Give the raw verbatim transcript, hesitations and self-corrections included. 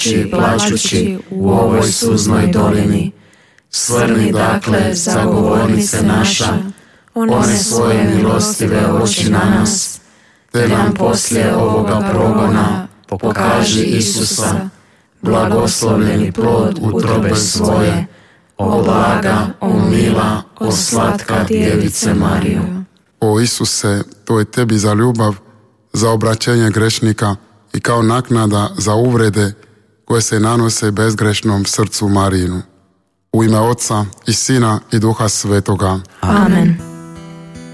plačući u ovoj suznoj dolini. Svrni dakle, zagovornice naša, one svoje milostive oči na nas, te nam poslije ovoga progona pokaži Isusa, blagoslovljeni plod utrobe svoje, o blaga, o mila, o slatka djevice Marijo. O Isuse, to je tebi za ljubav, za obraćenje grešnika i kao naknada za uvrede koje se nanose bezgrešnom srcu Marijinu. U ime Oca i Sina i Duha Svetoga. Amen.